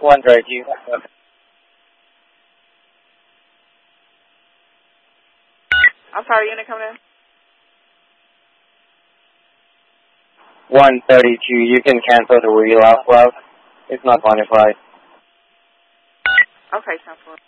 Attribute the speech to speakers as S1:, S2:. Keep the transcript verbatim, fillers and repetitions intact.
S1: one thirty.
S2: I'm sorry, unit coming in.
S1: one thirty-two, you can cancel the wheel out, well, it's not modified.
S2: Okay, sounds good.